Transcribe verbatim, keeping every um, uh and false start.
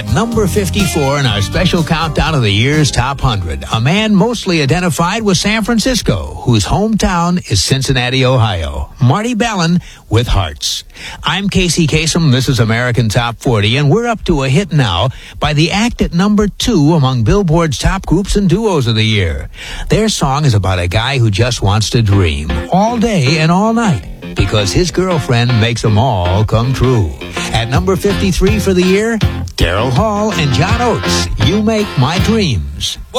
number fifty-four in our special countdown of the year's top one hundred. A man mostly identified with San Francisco, whose hometown is Cincinnati, Ohio. Marty Balin with Hearts. I'm Casey Kasem. This is American Top forty, and we're up to a hit now by the act at number two among Billboard's top groups and duos of the year. Their song is about a guy who just wants to dream all day and all night because his girlfriend makes them all come true. At number fifty-three for the year, Daryl Hall and John Oates, You Make My Dreams.